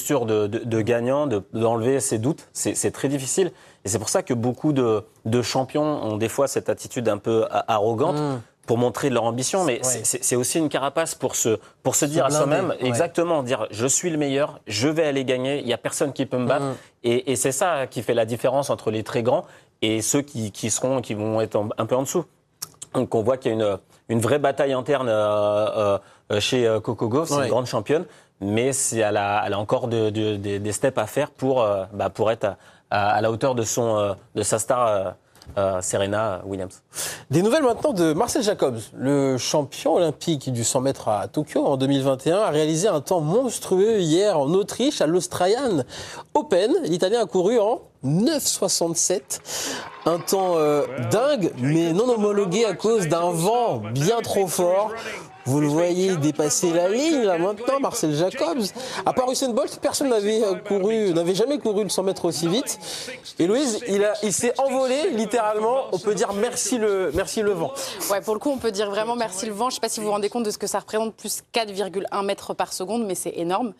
posture de gagnant, d'enlever ses doutes. C'est très difficile. Et c'est pour ça que beaucoup de champions ont des fois cette attitude un peu arrogante pour montrer leur ambition. Mais c'est aussi une carapace pour se dire à soi-même, exactement, dire je suis le meilleur, je vais aller gagner, il n'y a personne qui peut me battre. Et c'est ça qui fait la différence entre les très grands et ceux qui vont être un peu en dessous. Donc on voit qu'il y a une vraie bataille interne chez Coco Gauff, c'est une grande championne, mais elle a encore des steps à faire pour être à la hauteur de sa star Serena Williams. Des nouvelles maintenant de Marcel Jacobs, le champion olympique du 100 mètres à Tokyo en 2021, a réalisé un temps monstrueux hier en Autriche à l'Australian Open. L'Italien a couru en 9,67. Un temps dingue, mais non homologué à cause d'un vent bien trop fort. Vous le voyez dépasser la ligne, là, maintenant, Marcel Jacobs. À part Usain Bolt, personne n'avait jamais couru le 100 mètres aussi vite. Et Louise, il s'est envolé, littéralement. On peut dire merci le vent. Ouais, pour le coup, on peut dire vraiment merci le vent. Je ne sais pas si vous vous rendez compte de ce que ça représente, plus 4,1 mètres par seconde, mais c'est énorme.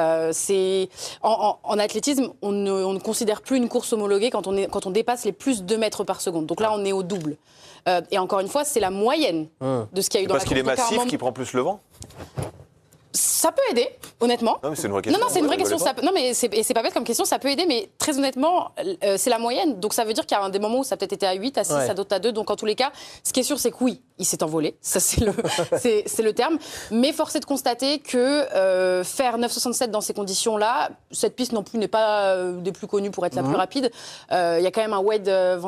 En athlétisme, on ne considère plus une course homologuée quand on dépasse les plus 2 mètres par seconde. Donc là, on est au double. Et encore une fois, c'est la moyenne de ce qu'il y a eu dans la course. Parce qu'il est massif, qui prend plus le vent ? Ça peut aider, honnêtement. Non, mais c'est une vraie question. Non, c'est une vraie question. Non, mais c'est pas bête comme question, ça peut aider, mais très honnêtement, c'est la moyenne. Donc ça veut dire qu'il y a des moments où ça a peut-être été à 8, à 6, à d'autres à 2. Donc en tous les cas, ce qui est sûr, c'est que oui, il s'est envolé. Ça, c'est le terme. Mais force est de constater que faire 9,67 dans ces conditions-là, cette piste non plus n'est pas des plus connues pour être la plus rapide. Il y a quand même un Wade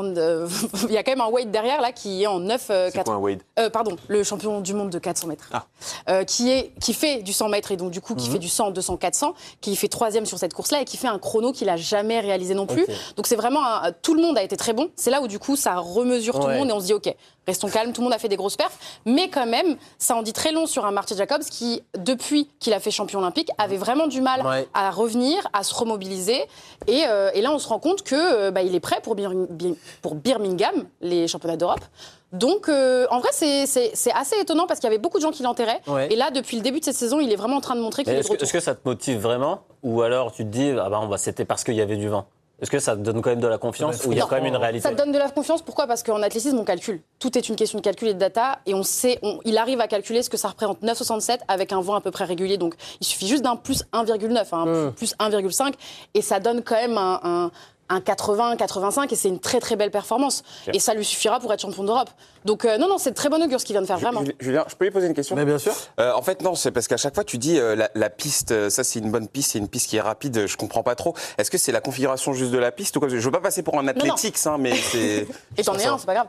derrière, là, qui est en 9,4. C'est quoi un Wade ? Pardon, le champion du monde de 400 mètres. Qui fait du 100 mètres et donc du coup qui fait du 100, 200, 400, qui fait 3e sur cette course-là et qui fait un chrono qu'il n'a jamais réalisé non plus. Donc c'est vraiment tout le monde a été très bon. C'est là où du coup ça remesure tout le monde et on se dit ok, restons calmes, tout le monde a fait des grosses perfs, mais quand même ça en dit très long sur un Marcel Jacobs qui depuis qu'il a fait champion olympique avait vraiment du mal à revenir, à se remobiliser et là on se rend compte que il est prêt pour Birmingham, les championnats d'Europe. Donc, en vrai, c'est assez étonnant parce qu'il y avait beaucoup de gens qui l'enterraient. Et là, depuis le début de cette saison, il est vraiment en train de montrer qu'il est de retour. Est-ce que ça te motive vraiment ? Ou alors tu te dis, c'était parce qu'il y avait du vent ? Est-ce que ça te donne quand même de la confiance ou il y a quand même une réalité ? Ça te donne de la confiance, pourquoi ? Parce qu'en athlétisme, on calcule. Tout est une question de calcul et de data. Et il arrive à calculer ce que ça représente 9,67 avec un vent à peu près régulier. Donc, il suffit juste d'un plus 1,9, plus 1,5. Et ça donne quand même un 80, 85 et c'est une très très belle performance. Et ça lui suffira pour être champion d'Europe. Donc non, c'est de très bon augure ce qu'il vient de faire, vraiment. Julien, je peux lui poser une question ? Mais bien sûr. En fait, non, c'est parce qu'à chaque fois, tu dis la piste, ça c'est une bonne piste, c'est une piste qui est rapide, je comprends pas trop. Est-ce que c'est la configuration juste de la piste ou quoi ? Je veux pas passer pour un athlétique, mais c'est... Et t'en es un, c'est pas grave.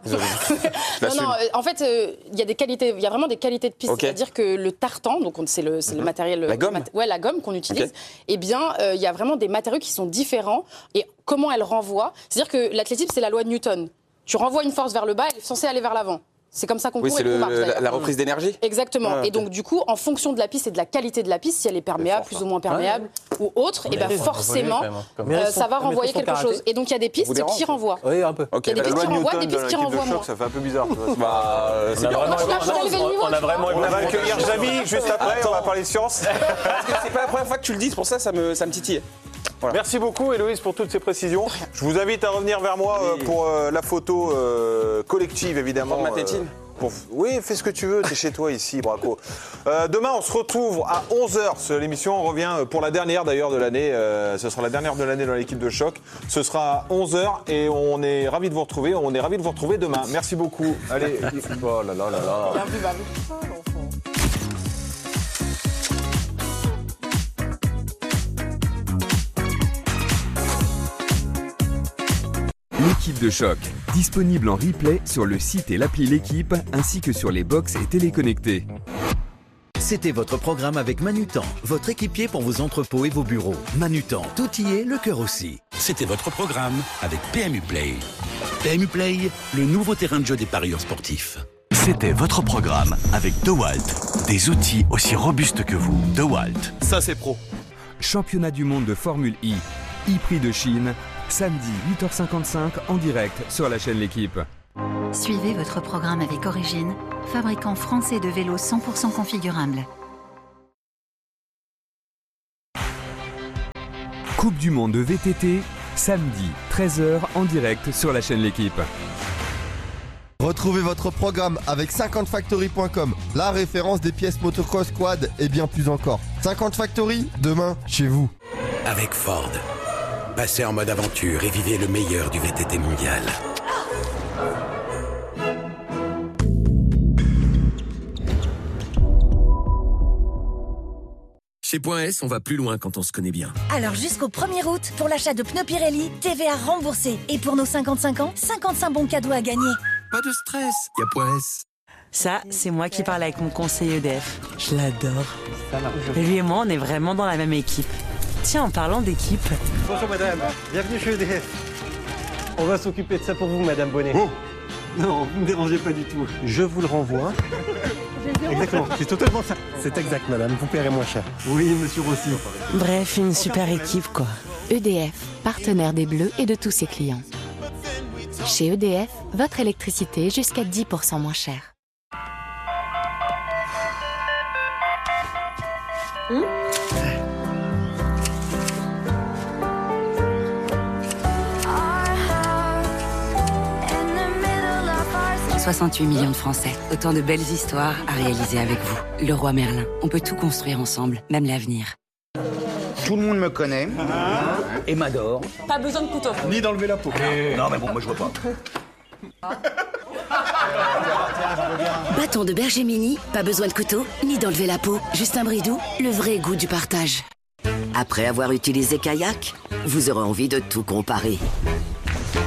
En fait, il y a vraiment des qualités de piste. C'est-à-dire que le tartan, donc c'est le matériel... La gomme ? La gomme qu'on utilise. Eh bien, il y a vraiment des matériaux qui sont différents. Et comment elle renvoie ? C'est-à-dire que l'athlétisme, c'est la loi de Newton. Tu renvoies une force vers le bas, elle est censée aller vers l'avant. C'est comme ça qu'on court et qu'on marche. La reprise d'énergie ? Exactement. Et donc, du coup, en fonction de la piste et de la qualité de la piste, si elle est perméable, plus ou moins perméable, ou autre, et forcément, ça va renvoyer quelque chose. Et donc, il y a des pistes qui renvoient. Oui, un peu. Il y a des pistes qui renvoient, des pistes qui renvoient moins. Ça fait un peu bizarre. On va accueillir Jamy juste après, on va parler science. Parce que c'est pas la première fois que tu le dis, c'est pour ça ça me titille. Voilà. Merci beaucoup Héloïse pour toutes ces précisions. Je vous invite à revenir vers moi pour la photo collective évidemment. Pour ma tétine. Oui, fais ce que tu veux, t'es chez toi ici, Braco. Demain, on se retrouve à 11h. L'émission revient pour la dernière d'ailleurs de l'année. Ce sera la dernière de l'année dans l'équipe de Choc. Ce sera à 11h et on est ravis de vous retrouver. On est ravis de vous retrouver demain. Merci beaucoup. Allez. Oh là là là là. Bien vu, Babou. L'équipe de Choc, disponible en replay sur le site et l'appli L'équipe, ainsi que sur les box et téléconnectés. C'était votre programme avec Manutan, votre équipier pour vos entrepôts et vos bureaux. Manutan, tout y est, le cœur aussi. C'était votre programme avec PMU Play. PMU Play, le nouveau terrain de jeu des parieurs sportifs. C'était votre programme avec DeWalt. Des outils aussi robustes que vous. DeWalt. Ça, c'est pro. Championnat du monde de Formule I. E-Prix de Chine. Samedi 8h55 en direct sur la chaîne L'équipe. Suivez votre programme avec Origine, fabricant français de vélos 100% configurables. Coupe du monde de VTT, samedi 13h en direct sur la chaîne L'Équipe. Retrouvez votre programme avec 50factory.com, la référence des pièces motocross, quad et bien plus encore. 50 Factory, demain, chez vous. Avec Ford, passez en mode aventure et vivez le meilleur du VTT mondial. Chez Point S, on va plus loin quand on se connaît bien. Alors jusqu'au 1er août, pour l'achat de pneus Pirelli, TVA remboursée. Et pour nos 55 ans, 55 bons cadeaux à gagner. Pas de stress, y a Point S. Ça, c'est moi qui parle avec mon conseiller EDF. Je l'adore. Lui et moi, on est vraiment dans la même équipe. Tiens, en parlant d'équipe... Bonjour madame, bienvenue chez EDF. On va s'occuper de ça pour vous, madame Bonnet. Oh non, vous ne me dérangez pas du tout. Je vous le renvoie. Exactement, c'est totalement ça. C'est exact, madame, vous paierez moins cher. Oui, monsieur Rossi. Bref, une super équipe, quoi. EDF, partenaire des Bleus et de tous ses clients. Chez EDF, votre électricité est jusqu'à 10% moins chère. Mmh. 68 millions de Français. Autant de belles histoires à réaliser avec vous. Le Roi Merlin. On peut tout construire ensemble, même l'avenir. Tout le monde me connaît et m'adore. Pas besoin de couteau. Ni d'enlever la peau. Non mais bon, moi je vois pas. Bâton de berger mini, pas besoin de couteau, ni d'enlever la peau. Juste un bridou, le vrai goût du partage. Après avoir utilisé Kayak, vous aurez envie de tout comparer.